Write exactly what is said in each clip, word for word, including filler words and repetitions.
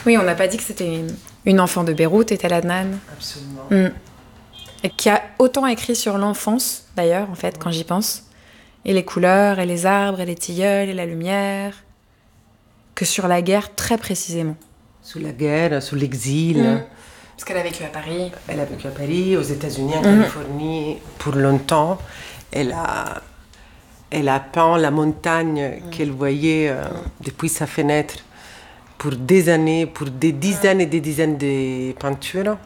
Oui, on n'a pas dit que c'était une, une enfant de Beyrouth, Etel Adnan. Absolument. Mm. Et qui a autant écrit sur l'enfance, d'ailleurs, en fait, ouais. Quand j'y pense, et les couleurs, et les arbres, et les tilleuls, et la lumière, que sur la guerre, très précisément. Sur la guerre, sur l'exil. Mm. Parce qu'elle a vécu à Paris. Elle a vécu à Paris, aux États-Unis, en mm. Californie, pour longtemps. Elle a, elle a peint la montagne mm. qu'elle voyait euh, mm. depuis sa fenêtre pour des années, pour des dizaines et des dizaines de peintures.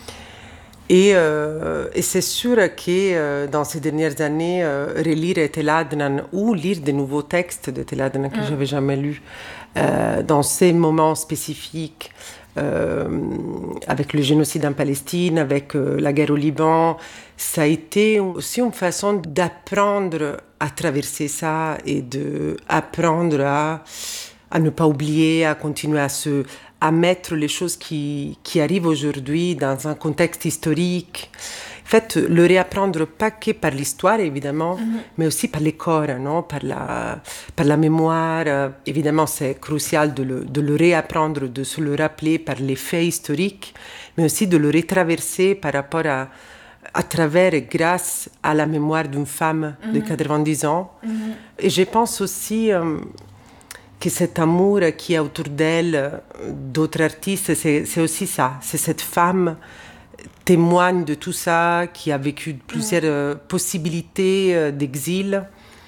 Et, euh, et c'est sûr que euh, dans ces dernières années, euh, relire Etel Adnan ou lire de nouveaux textes d'Etel Adnan que mm. je n'avais jamais lus, euh, dans ces moments spécifiques, euh, avec le génocide en Palestine, avec euh, la guerre au Liban, ça a été aussi une façon d'apprendre à traverser ça et d'apprendre à, à ne pas oublier, à continuer à se... à mettre les choses qui, qui arrivent aujourd'hui dans un contexte historique. En fait, le réapprendre pas que par l'histoire, évidemment, mm-hmm. mais aussi par les corps, non? par, la, par la mémoire. Évidemment, c'est crucial de le, de le réapprendre, de se le rappeler par les faits historiques, mais aussi de le retraverser par rapport à, à travers et grâce à la mémoire d'une femme mm-hmm. de quatre-vingt-dix ans. Mm-hmm. Et je pense aussi... Euh, que cet amour qui est autour d'elle, d'autres artistes, c'est, c'est aussi ça. C'est cette femme témoigne de tout ça, qui a vécu plusieurs euh, possibilités euh, d'exil.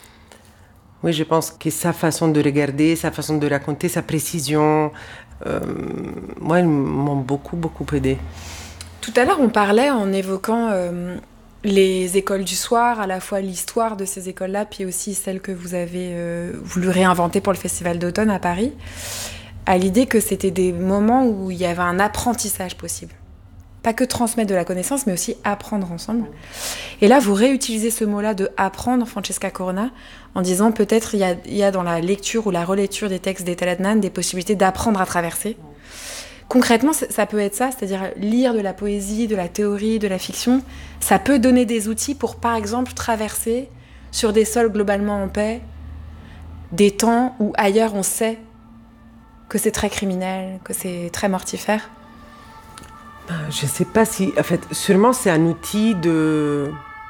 Oui, je pense que sa façon de regarder, sa façon de raconter, sa précision, euh, moi, elles m'ont beaucoup, beaucoup aidée. Tout à l'heure, on parlait en évoquant... Euh... les écoles du soir, à la fois l'histoire de ces écoles-là, puis aussi celle que vous avez euh, voulu réinventer pour le Festival d'automne à Paris, à l'idée que c'était des moments où il y avait un apprentissage possible. Pas que transmettre de la connaissance, mais aussi apprendre ensemble. Et là, vous réutilisez ce mot-là de « apprendre », Francesca Corona, en disant peut-être il y a, il y a dans la lecture ou la relecture des textes d'Etel Adnan des possibilités d'apprendre à traverser. Concrètement, ça peut être ça, c'est-à-dire lire de la poésie, de la théorie, de la fiction. Ça peut donner des outils pour, par exemple, traverser sur des sols globalement en paix, des temps où ailleurs on sait que c'est très criminel, que c'est très mortifère. Je ne sais pas si... En fait, sûrement c'est un outil de...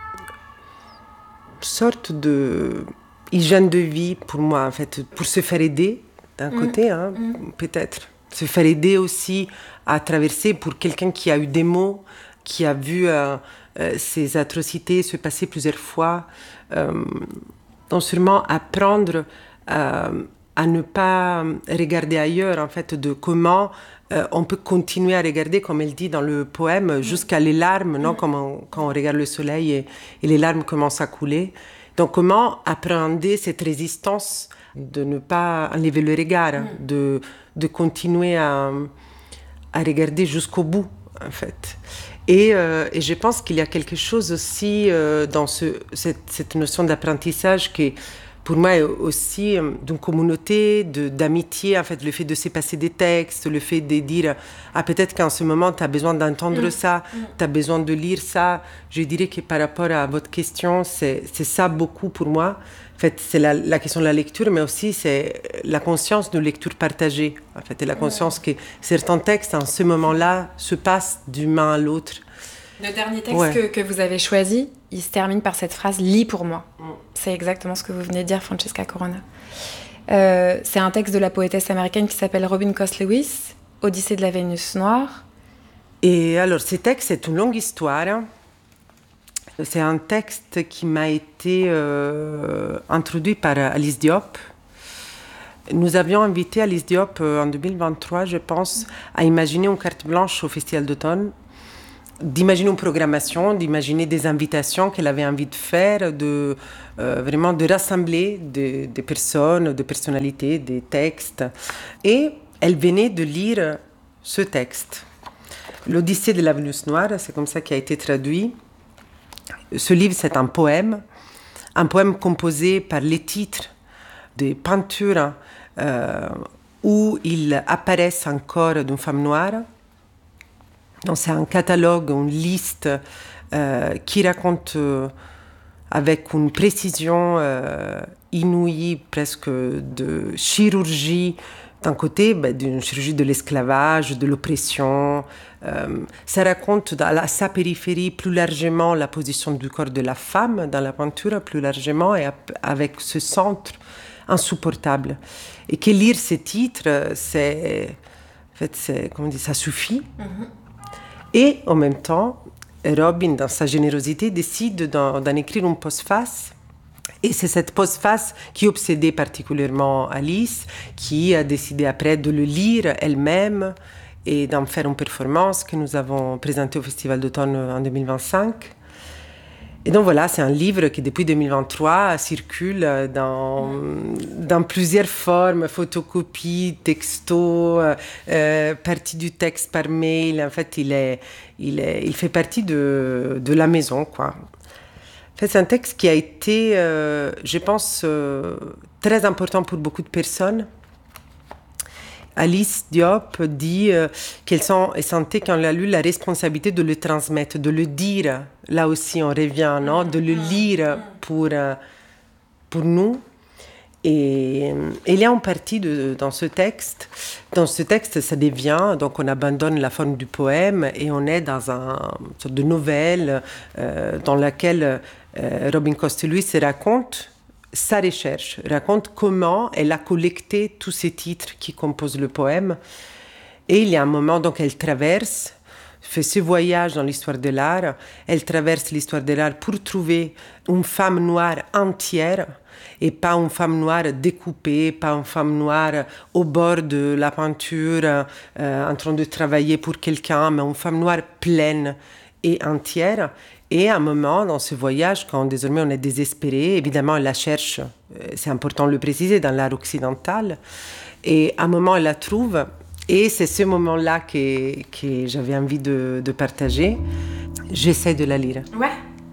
sorte de hygiène de vie pour moi, en fait, pour se faire aider d'un mmh. côté, hein, mmh. peut-être. Se faire aider aussi à traverser pour quelqu'un qui a eu des mots, qui a vu euh, euh, ces atrocités se passer plusieurs fois. Euh, donc sûrement apprendre euh, à ne pas regarder ailleurs, en fait, de comment euh, on peut continuer à regarder, comme elle dit dans le poème, jusqu'à les larmes, non, comme on, quand on regarde le soleil et, et les larmes commencent à couler. Donc comment appréhender cette résistance de ne pas enlever le regard, mm. de, de continuer à, à regarder jusqu'au bout, en fait. Et, euh, et je pense qu'il y a quelque chose aussi euh, dans ce, cette, cette notion d'apprentissage qui, pour moi, est aussi euh, d'une communauté, de, d'amitié, en fait, le fait de se passer des textes, le fait de dire « Ah, peut-être qu'en ce moment, tu as besoin d'entendre mm. ça, mm. tu as besoin de lire ça ». Je dirais que par rapport à votre question, c'est, c'est ça beaucoup pour moi. En fait, c'est la, la question de la lecture, mais aussi c'est la conscience de lecture partagée. En fait, et la conscience ouais. que certains textes, en ce moment-là, se passent d'une main à l'autre. Le dernier texte ouais. que, que vous avez choisi, il se termine par cette phrase « Lis pour moi mm. ». C'est exactement ce que vous venez de dire, Francesca Corona. Euh, c'est un texte de la poétesse américaine qui s'appelle Robin Cost Lewis, « Odyssée de la Vénus noire ». Et alors, ce texte, c'est une longue histoire. C'est un texte qui m'a été euh, introduit par Alice Diop. Nous avions invité Alice Diop euh, en deux mille vingt-trois, je pense, à imaginer une carte blanche au Festival d'automne, d'imaginer une programmation, d'imaginer des invitations qu'elle avait envie de faire, de, euh, vraiment de rassembler des, des personnes, des personnalités, des textes. Et elle venait de lire ce texte. L'Odyssée de la Vénus noire, c'est comme ça qu'il a été traduit. Ce livre, c'est un poème, un poème composé par les titres des peintures euh, où il apparaît un corps d'une femme noire. Donc, c'est un catalogue, une liste euh, qui raconte euh, avec une précision euh, inouïe, presque de chirurgie, d'un côté, ben, d'une chirurgie de l'esclavage, de l'oppression. Euh, ça raconte à sa périphérie plus largement la position du corps de la femme dans la peinture, plus largement, et avec ce centre insupportable. Et que lire ces titres, c'est, en fait, c'est, comment on dit, ça suffit. Mm-hmm. Et en même temps, Robin, dans sa générosité, décide d'en, d'en écrire une postface. Et c'est cette postface qui obsédait particulièrement Alice, qui a décidé après de le lire elle-même et d'en faire une performance que nous avons présentée au Festival d'automne en deux mille vingt-cinq. Et donc voilà, c'est un livre qui depuis deux mille vingt-trois circule dans, dans plusieurs formes, photocopies, textos, euh, partie du texte par mail. En fait, il, est, il, est, il fait partie de, de la maison, quoi. En fait, c'est un texte qui a été, euh, je pense, euh, très important pour beaucoup de personnes. Alice Diop dit euh, qu'elle sent, elle sentait quand elle a lu la responsabilité de le transmettre, de le dire. Là aussi, on revient, non, de le lire pour, euh, pour nous. Et il y a une partie de, dans ce texte. Dans ce texte, ça devient, donc on abandonne la forme du poème et on est dans un, une sorte de nouvelle euh, dans laquelle euh, Robin Kosteluis se raconte sa recherche, raconte comment elle a collecté tous ces titres qui composent le poème. Et il y a un moment, donc elle traverse, fait ce voyage dans l'histoire de l'art, elle traverse l'histoire de l'art pour trouver une femme noire entière, et pas une femme noire découpée, pas une femme noire au bord de la peinture, euh, en train de travailler pour quelqu'un, mais une femme noire pleine et entière. Et à un moment, dans ce voyage, quand désormais on est désespéré, évidemment, elle la cherche, c'est important de le préciser, dans l'art occidental. Et à un moment, elle la trouve. Et c'est ce moment-là que, que j'avais envie de, de partager. J'essaie de la lire. Ouais.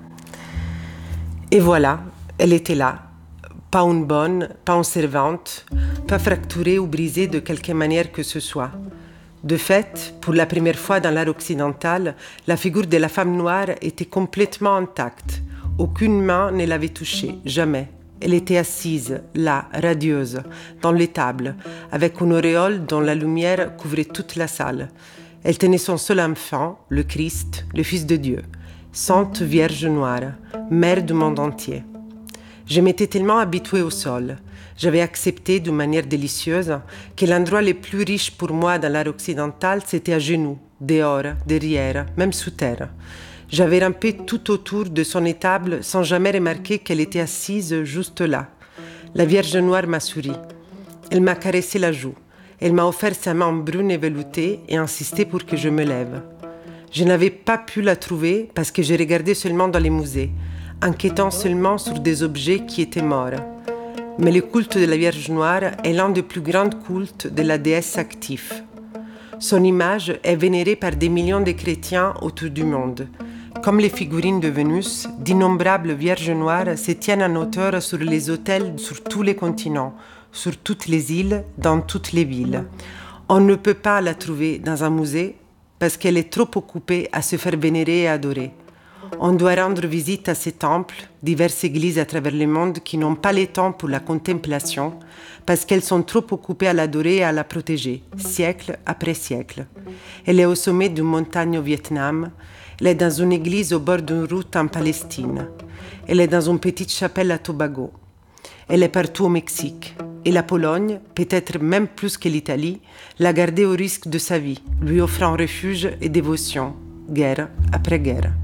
Et voilà, elle était là. Pas une bonne, pas une servante, pas fracturée ou brisée de quelque manière que ce soit. De fait, pour la première fois dans l'art occidental, la figure de la femme noire était complètement intacte. Aucune main ne l'avait touchée, jamais. Elle était assise, là, radieuse, dans l'étable, avec une auréole dont la lumière couvrait toute la salle. Elle tenait son seul enfant, le Christ, le Fils de Dieu, Sainte Vierge Noire, mère du monde entier. Je m'étais tellement habituée au sol. J'avais accepté d'une manière délicieuse que l'endroit le plus riche pour moi dans l'art occidental, c'était à genoux, dehors, derrière, même sous terre. J'avais rampé tout autour de son étable sans jamais remarquer qu'elle était assise juste là. La Vierge Noire m'a souri. Elle m'a caressé la joue. Elle m'a offert sa main brune et veloutée et insisté pour que je me lève. Je n'avais pas pu la trouver parce que je regardais seulement dans les musées, enquêtant seulement sur des objets qui étaient morts. Mais le culte de la Vierge Noire est l'un des plus grands cultes de la déesse active. Son image est vénérée par des millions de chrétiens autour du monde. Comme les figurines de Vénus, d'innombrables Vierges Noires se tiennent en hauteur sur les autels sur tous les continents, sur toutes les îles, dans toutes les villes. On ne peut pas la trouver dans un musée parce qu'elle est trop occupée à se faire vénérer et adorer. On doit rendre visite à ces temples, diverses églises à travers le monde qui n'ont pas le temps pour la contemplation, parce qu'elles sont trop occupées à l'adorer et à la protéger, siècle après siècle. Elle est au sommet d'une montagne au Vietnam, elle est dans une église au bord d'une route en Palestine, elle est dans une petite chapelle à Tobago, elle est partout au Mexique, et la Pologne, peut-être même plus que l'Italie, l'a gardée au risque de sa vie, lui offrant refuge et dévotion, guerre après guerre.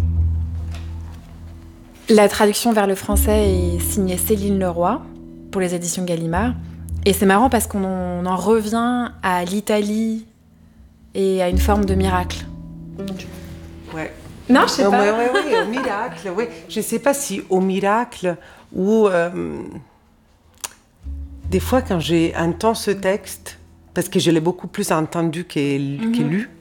La traduction vers le français est signée Céline Leroy pour les éditions Gallimard. Et c'est marrant parce qu'on en, on en revient à l'Italie et à une forme de miracle. Ouais. Non, je sais non, pas. Oui, oui, oui, au miracle. Oui. Je ne sais pas si au miracle ou... Euh, des fois, quand j'entends ce texte, parce que je l'ai beaucoup plus entendu que, mm-hmm. que lu,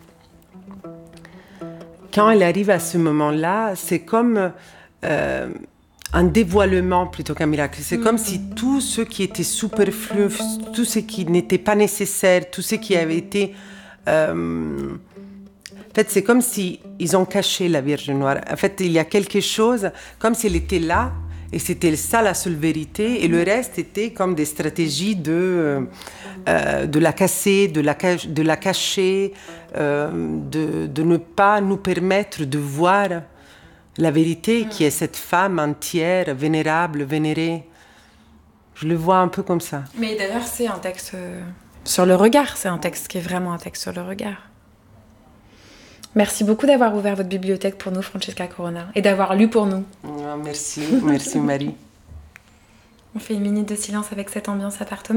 quand elle arrive à ce moment-là, c'est comme... Euh, un dévoilement plutôt qu'un miracle. C'est mmh. comme si tout ce qui était superflu, tout ce qui n'était pas nécessaire, tout ce qui avait été... Euh, en fait, c'est comme si ils ont caché la Vierge Noire. En fait, il y a quelque chose, comme si elle était là, Et c'était ça la seule vérité. Et le reste était comme des stratégies de, euh, de la casser, de la, de la cacher, euh, de, de ne pas nous permettre de voir la vérité qui est cette femme entière, vénérable, vénérée. Je le vois un peu comme ça. Mais d'ailleurs, c'est un texte euh, sur le regard. C'est un texte qui est vraiment un texte sur le regard. Merci beaucoup d'avoir ouvert votre bibliothèque pour nous, Francesca Corona, et d'avoir lu pour nous. Oh, merci, merci Marie. On fait une minute de silence avec cette ambiance appartement ?